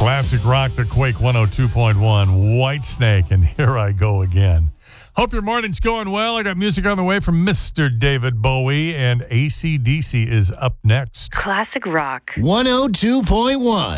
Classic rock, the Quake 102.1, Whitesnake, and Here I Go Again. Hope your morning's going well. I got music on the way from Mr. David Bowie, and AC/DC is up next. Classic rock. 102.1.